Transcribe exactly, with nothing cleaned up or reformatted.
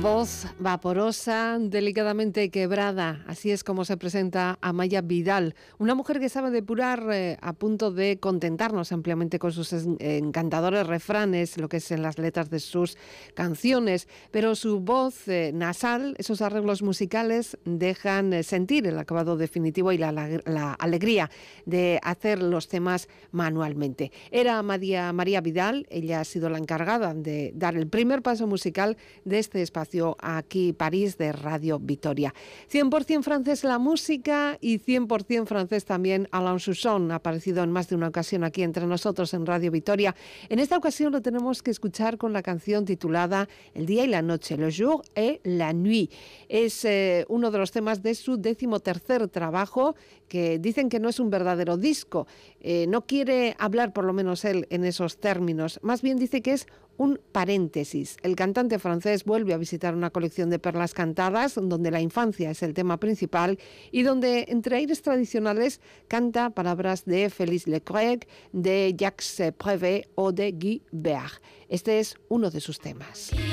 Voz vaporosa, delicadamente quebrada, así es como se presenta Amaya Vidal, una mujer que sabe depurar eh, a punto de contentarnos ampliamente con sus encantadores refranes, lo que es en las letras de sus canciones, pero su voz eh, nasal, esos arreglos musicales dejan eh, sentir el acabado definitivo y la, la, la alegría de hacer los temas manualmente. Era María, María Vidal, ella ha sido la encargada de dar el primer paso musical de este espacio aquí, París, de Radio Vitoria. cien por ciento francés la música y cien por ciento francés también Alain Souchon, ha aparecido en más de una ocasión aquí entre nosotros en Radio Vitoria. En esta ocasión lo tenemos que escuchar con la canción titulada El día y la noche, Le jour et la nuit. Es eh, uno de los temas de su decimotercer trabajo, que dicen que no es un verdadero disco. Eh, no quiere hablar, por lo menos él, en esos términos. Más bien dice que es un paréntesis. El cantante francés vuelve a visitar una colección de perlas cantadas donde la infancia es el tema principal y donde, entre aires tradicionales, canta palabras de Félix Leclerc, de Jacques Prévert o de Guy Béard. Este es uno de sus temas.